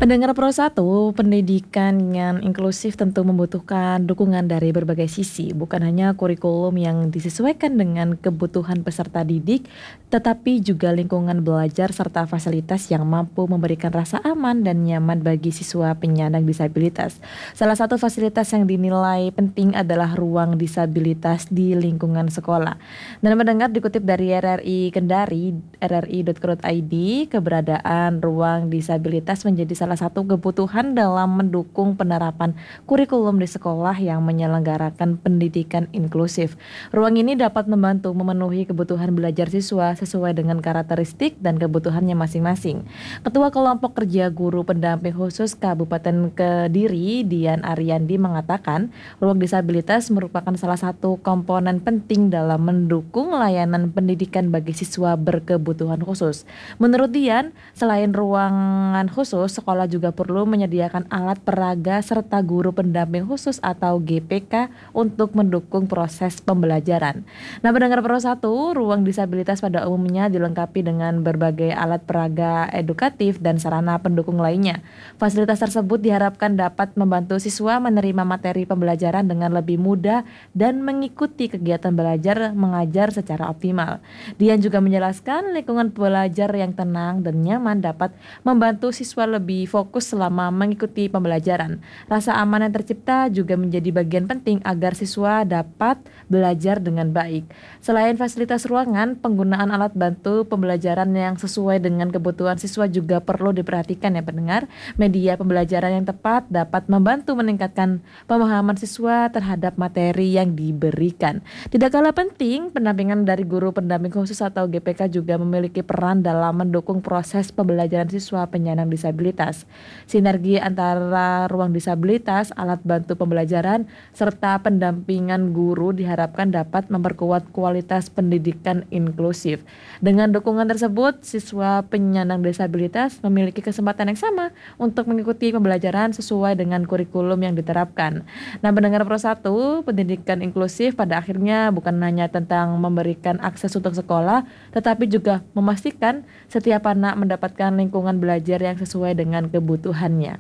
Pendengar Pro 1, pendidikan yang inklusif tentu membutuhkan dukungan dari berbagai sisi, bukan hanya kurikulum yang disesuaikan dengan kebutuhan peserta didik, tetapi juga lingkungan belajar serta fasilitas yang mampu memberikan rasa aman dan nyaman bagi siswa penyandang disabilitas. Salah satu fasilitas yang dinilai penting adalah ruang disabilitas di lingkungan sekolah. Dan mendengar dikutip dari RRI Kendari, rri.co.id, keberadaan ruang disabilitas menjadi salah satu kebutuhan dalam mendukung penerapan kurikulum di sekolah yang menyelenggarakan pendidikan inklusif. Ruang ini dapat membantu memenuhi kebutuhan belajar siswa sesuai dengan karakteristik dan kebutuhannya masing-masing. Ketua Kelompok Kerja Guru Pendamping Khusus Kabupaten Kediri, Dian Ariandi, mengatakan ruang disabilitas merupakan salah satu komponen penting dalam mendukung layanan pendidikan bagi siswa berkebutuhan khusus. Menurut Dian, selain ruangan khusus, sekolah juga perlu menyediakan alat peraga serta guru pendamping khusus atau GPK untuk mendukung proses pembelajaran. Nah, pendengar Pro 1, ruang disabilitas pada umumnya dilengkapi dengan berbagai alat peraga edukatif dan sarana pendukung lainnya. Fasilitas tersebut diharapkan dapat membantu siswa menerima materi pembelajaran dengan lebih mudah dan mengikuti kegiatan belajar mengajar secara optimal. Dian juga menjelaskan lingkungan belajar yang tenang dan nyaman dapat membantu siswa lebih fokus selama mengikuti pembelajaran. Rasa aman yang tercipta juga menjadi bagian penting agar siswa dapat belajar dengan baik. Selain fasilitas ruangan, penggunaan alat bantu pembelajaran yang sesuai dengan kebutuhan siswa juga perlu diperhatikan ya pendengar. Media pembelajaran yang tepat dapat membantu meningkatkan pemahaman siswa terhadap materi yang diberikan. Tidak kalah penting, pendampingan dari guru pendamping khusus atau GPK juga memiliki peran dalam mendukung proses pembelajaran siswa penyandang disabilitas. Sinergi antara ruang disabilitas, alat bantu pembelajaran, serta pendampingan guru diharapkan dapat memperkuat kualitas pendidikan inklusif. Dengan dukungan tersebut, siswa penyandang disabilitas memiliki kesempatan yang sama untuk mengikuti pembelajaran sesuai dengan kurikulum yang diterapkan. Nah, pendengar Pro 1, pendidikan inklusif pada akhirnya bukan hanya tentang memberikan akses untuk sekolah, tetapi juga memastikan setiap anak mendapatkan lingkungan belajar yang sesuai dengan kebutuhannya.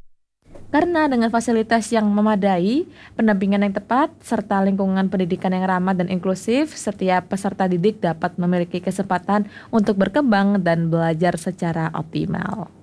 Karena dengan fasilitas yang memadai, pendampingan yang tepat, serta lingkungan pendidikan yang ramah dan inklusif, setiap peserta didik dapat memiliki kesempatan untuk berkembang dan belajar secara optimal.